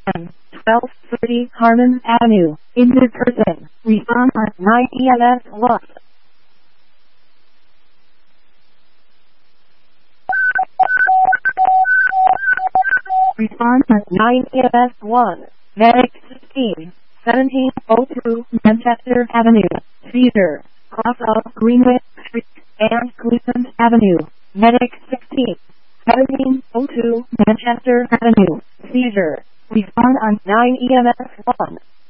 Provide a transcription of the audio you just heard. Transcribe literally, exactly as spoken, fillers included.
M, twelve thirty Harmon Avenue, injured person, respond on nine E M S one. Respond on nine E M S one, Medic sixteen, seventeen oh two Manchester Avenue, Cedar, cross of Greenwich Street and Cleveland Avenue, Medic sixteen, seventeen oh two Manchester Avenue, Cedar. Respond on nine E M S one.